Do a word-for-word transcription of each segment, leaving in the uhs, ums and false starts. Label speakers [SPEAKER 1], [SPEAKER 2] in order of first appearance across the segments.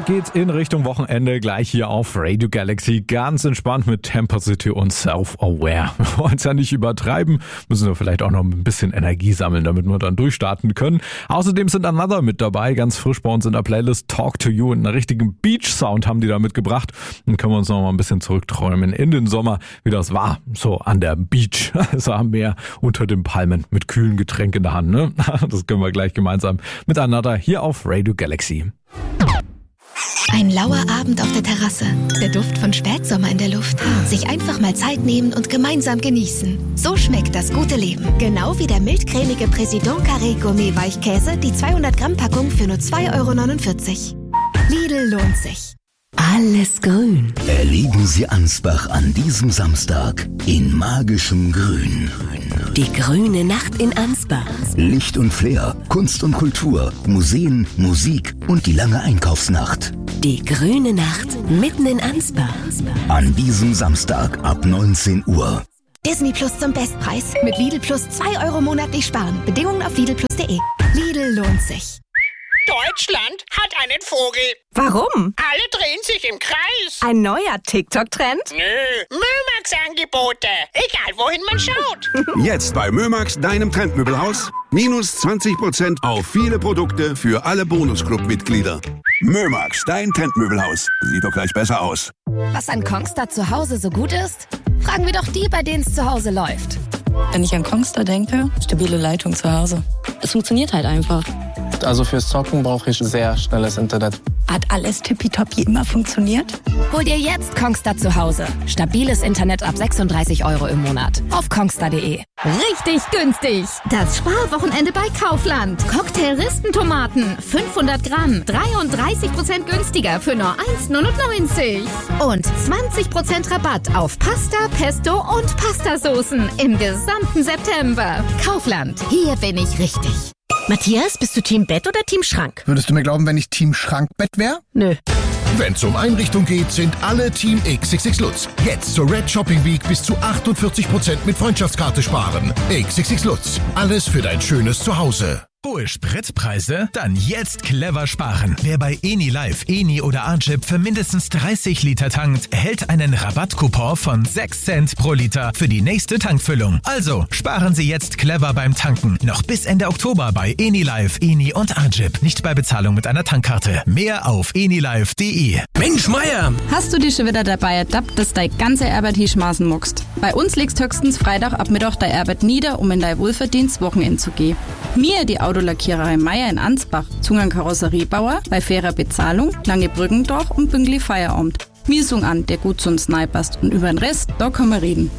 [SPEAKER 1] geht in Richtung Wochenende, gleich hier auf Radio Galaxy. Ganz entspannt mit Temper City und Self-Aware. Wir wollen es ja nicht übertreiben, müssen wir vielleicht auch noch ein bisschen Energie sammeln, damit wir dann durchstarten können. Außerdem sind Another mit dabei, ganz frisch bei uns in der Playlist Talk to You. Und einen richtigen Beach-Sound haben die da mitgebracht. Dann können wir uns noch mal ein bisschen zurückträumen in den Sommer, wie das war, so an der Beach, also am Meer unter den Palmen mit kühlen Getränken in der Hand. Ne? Das können wir gleich gemeinsam mit Another hier auf Radio Galaxy.
[SPEAKER 2] Ein lauer Abend auf der Terrasse, der Duft von Spätsommer in der Luft. Sich einfach mal Zeit nehmen und gemeinsam genießen. So schmeckt das gute Leben. Genau wie der mildcremige Président Carré Gourmet Weichkäse, die zweihundert Gramm Packung für nur zwei Euro neunundvierzig. Lidl lohnt sich.
[SPEAKER 3] Alles grün.
[SPEAKER 4] Erleben Sie Ansbach an diesem Samstag in magischem Grün.
[SPEAKER 3] Die grüne Nacht in Ansbach.
[SPEAKER 4] Licht und Flair, Kunst und Kultur, Museen, Musik und die lange Einkaufsnacht.
[SPEAKER 3] Die grüne Nacht mitten in Ansbach.
[SPEAKER 4] An diesem Samstag ab neunzehn Uhr.
[SPEAKER 2] Disney Plus zum Bestpreis. Mit Lidl Plus zwei Euro monatlich sparen. Bedingungen auf lidl plus punkt de. Lidl lohnt sich.
[SPEAKER 5] Deutschland hat einen Vogel.
[SPEAKER 6] Warum?
[SPEAKER 5] Alle drehen sich im Kreis.
[SPEAKER 6] Ein neuer TikTok-Trend?
[SPEAKER 5] Nö, Mömax-Angebote. Egal, wohin man schaut.
[SPEAKER 7] Jetzt bei Mömax, deinem Trendmöbelhaus. Minus zwanzig Prozent auf viele Produkte für alle Bonusclub-Mitglieder. Mömax, dein Trendmöbelhaus. Sieht doch gleich besser aus.
[SPEAKER 2] Was an Kongstar zu Hause so gut ist? Fragen wir doch die, bei denen es zu Hause läuft.
[SPEAKER 8] Wenn ich an Kongstar denke, stabile Leitung zu Hause. Es funktioniert halt einfach.
[SPEAKER 9] Also fürs Zocken brauche ich sehr schnelles Internet.
[SPEAKER 6] Hat alles tippitoppi immer funktioniert?
[SPEAKER 2] Hol dir jetzt Kongstar zu Hause. Stabiles Internet ab sechsunddreißig Euro im Monat. Auf kongstar punkt de.
[SPEAKER 10] Richtig günstig. Das Sparwochenende bei Kaufland. Cocktail-Ristentomaten. fünfhundert Gramm. dreiunddreißig Prozent günstiger für nur eins neunundneunzig. Und zwanzig Prozent Rabatt auf Pasta, Pesto und Pastasoßen im gesamten September. Kaufland. Hier bin ich richtig.
[SPEAKER 11] Matthias, bist du Team Bett oder Team Schrank?
[SPEAKER 12] Würdest du mir glauben, wenn ich Team Schrankbett wäre?
[SPEAKER 11] Nö.
[SPEAKER 13] Wenn es um Einrichtung geht, sind alle Team X X X Lutz. Jetzt zur Red Shopping Week bis zu achtundvierzig Prozent mit Freundschaftskarte sparen. X X X Lutz. Alles für dein schönes Zuhause.
[SPEAKER 14] Hohe Spritpreise? Dann jetzt clever sparen. Wer bei Eni Live, Eni oder Archip für mindestens dreißig Liter tankt, erhält einen Rabattcoupon von sechs Cent pro Liter für die nächste Tankfüllung. Also sparen Sie jetzt clever beim Tanken. Noch bis Ende Oktober bei Eni Live, Eni und Archip. Nicht bei Bezahlung mit einer Tankkarte. Mehr auf enilive punkt de.
[SPEAKER 15] Mensch, Meier!
[SPEAKER 16] Hast du dich schon wieder dabei ertappt, dass dein ganze Arbeit hinschmaßen muckst? Bei uns legst höchstens Freitag ab Mittag deine Arbeit nieder, um in dein wohlverdientes Wochenende zu gehen. Mir, die Autolackiererei Meier in Ansbach, Zungen Karosseriebauer, bei fairer Bezahlung, lange Brückendorf und pünktlich Feierabend. Mir sung an, der gut zu uns nahe passt, und über den Rest, da können wir reden.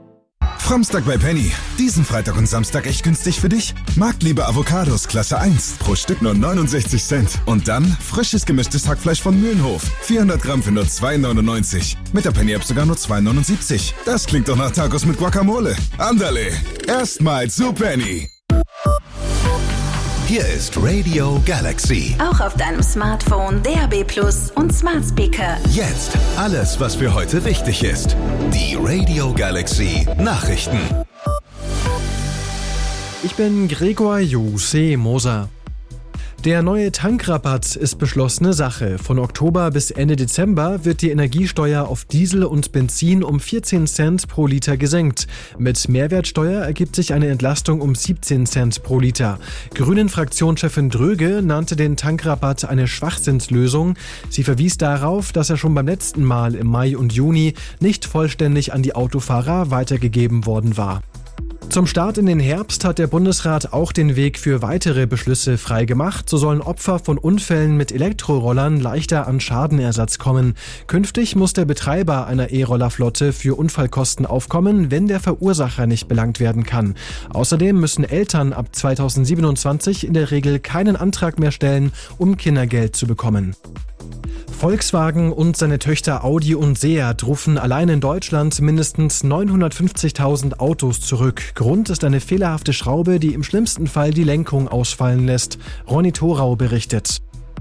[SPEAKER 17] Framstag bei Penny. Diesen Freitag und Samstag echt günstig für dich? Marktliebe Avocados Klasse eins. Pro Stück nur neunundsechzig Cent. Und dann frisches gemischtes Hackfleisch von Mühlenhof. vierhundert Gramm für nur zwei neunundneunzig. Mit der Penny-App sogar nur zwei neunundsiebzig. Das klingt doch nach Tacos mit Guacamole. Andale. Erstmal zu Penny.
[SPEAKER 4] Hier ist Radio Galaxy.
[SPEAKER 18] Auch auf deinem Smartphone, D A B Plus und Smart Speaker.
[SPEAKER 4] Jetzt alles, was für heute wichtig ist. Die Radio Galaxy Nachrichten.
[SPEAKER 19] Ich bin Gregor Jose Moser. Der neue Tankrabatt ist beschlossene Sache. Von Oktober bis Ende Dezember wird die Energiesteuer auf Diesel und Benzin um vierzehn Cent pro Liter gesenkt. Mit Mehrwertsteuer ergibt sich eine Entlastung um siebzehn Cent pro Liter. Grünen-Fraktionschefin Dröge nannte den Tankrabatt eine Schwachsinnslösung. Sie verwies darauf, dass er schon beim letzten Mal im Mai und Juni nicht vollständig an die Autofahrer weitergegeben worden war. Zum Start in den Herbst hat der Bundesrat auch den Weg für weitere Beschlüsse freigemacht. So sollen Opfer von Unfällen mit Elektrorollern leichter an Schadenersatz kommen. Künftig muss der Betreiber einer E-Rollerflotte für Unfallkosten aufkommen, wenn der Verursacher nicht belangt werden kann. Außerdem müssen Eltern ab zweitausendsiebenundzwanzig in der Regel keinen Antrag mehr stellen, um Kindergeld zu bekommen. Volkswagen und seine Töchter Audi und Seat rufen allein in Deutschland mindestens neunhundertfünfzigtausend Autos zurück. Grund ist eine fehlerhafte Schraube, die im schlimmsten Fall die Lenkung ausfallen lässt. Ronny Thorau berichtet.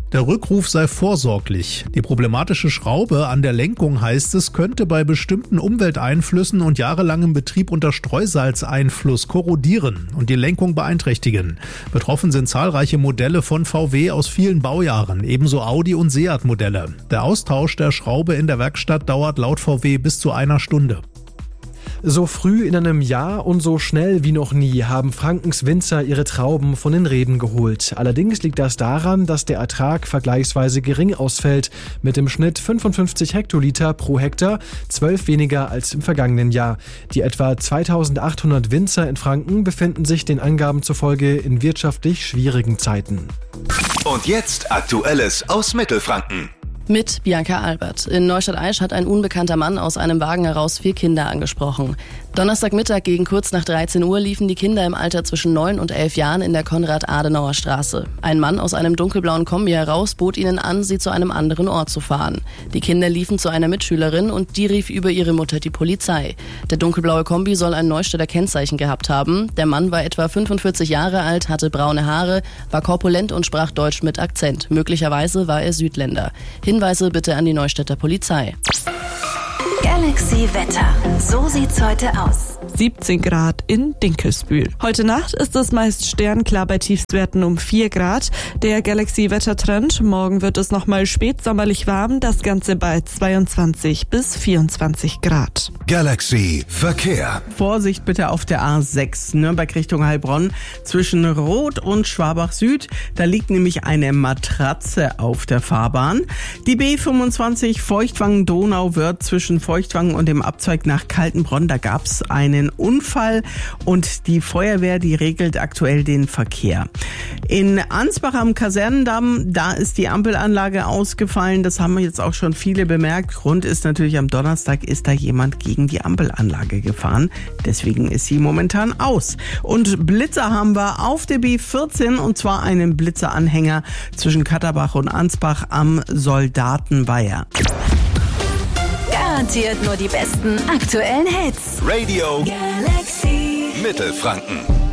[SPEAKER 15] Der Rückruf sei vorsorglich. Die problematische Schraube an der Lenkung, heißt es, könnte bei bestimmten Umwelteinflüssen und jahrelangem Betrieb unter Streusalzeinfluss korrodieren und die Lenkung beeinträchtigen. Betroffen sind zahlreiche Modelle von V W aus vielen Baujahren, ebenso Audi und Seat-Modelle. Der Austausch der Schraube in der Werkstatt dauert laut V W bis zu einer Stunde.
[SPEAKER 19] So früh in einem Jahr und so schnell wie noch nie haben Frankens Winzer ihre Trauben von den Reben geholt. Allerdings liegt das daran, dass der Ertrag vergleichsweise gering ausfällt, mit im Schnitt fünfundfünfzig Hektoliter pro Hektar, zwölf weniger als im vergangenen Jahr. Die etwa zweitausendachthundert Winzer in Franken befinden sich den Angaben zufolge in wirtschaftlich schwierigen Zeiten.
[SPEAKER 20] Und jetzt Aktuelles aus Mittelfranken.
[SPEAKER 21] Mit Bianca Albert. In Neustadt-Aisch hat ein unbekannter Mann aus einem Wagen heraus vier Kinder angesprochen. Donnerstagmittag gegen kurz nach dreizehn Uhr liefen die Kinder im Alter zwischen neun und elf Jahren in der Konrad-Adenauer-Straße. Ein Mann aus einem dunkelblauen Kombi heraus bot ihnen an, sie zu einem anderen Ort zu fahren. Die Kinder liefen zu einer Mitschülerin und die rief über ihre Mutter die Polizei. Der dunkelblaue Kombi soll ein Neustädter Kennzeichen gehabt haben. Der Mann war etwa fünfundvierzig Jahre alt, hatte braune Haare, war korpulent und sprach Deutsch mit Akzent. Möglicherweise war er Südländer. Hinweise bitte an die Neustädter Polizei.
[SPEAKER 18] Galaxy Wetter. So sieht's heute aus.
[SPEAKER 22] siebzehn Grad in Dinkelsbühl. Heute Nacht ist es meist sternklar bei Tiefstwerten um vier Grad. Der Galaxy-Wettertrend. Morgen wird es nochmal spätsommerlich warm. Das Ganze bei zweiundzwanzig bis vierundzwanzig Grad.
[SPEAKER 20] Galaxy Verkehr.
[SPEAKER 23] Vorsicht bitte auf der A sechs Nürnberg Richtung Heilbronn zwischen Roth und Schwabach Süd. Da liegt nämlich eine Matratze auf der Fahrbahn. Die B fünfundzwanzig Feuchtwangen-Donauwörth zwischen Feuchtwangen und dem Abzweig nach Kaltenbronn. Da gab's einen Unfall und die Feuerwehr, die regelt aktuell den Verkehr. In Ansbach am Kasernendamm, da ist die Ampelanlage ausgefallen. Das haben jetzt auch schon viele bemerkt. Grund ist natürlich, am Donnerstag ist da jemand gegen die Ampelanlage gefahren. Deswegen ist sie momentan aus. Und Blitzer haben wir auf der B vierzehn und zwar einen Blitzeranhänger zwischen Katterbach und Ansbach am Soldatenweiher.
[SPEAKER 18] Garantiert nur die besten aktuellen Hits.
[SPEAKER 20] Radio
[SPEAKER 18] Galaxy
[SPEAKER 20] Mittelfranken.